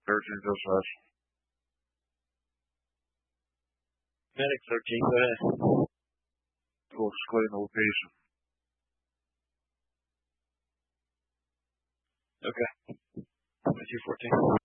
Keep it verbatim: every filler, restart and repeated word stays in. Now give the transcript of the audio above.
thirteen goes fast. Medic thirteen, go ahead. We'll explain the location. Okay. two fourteen.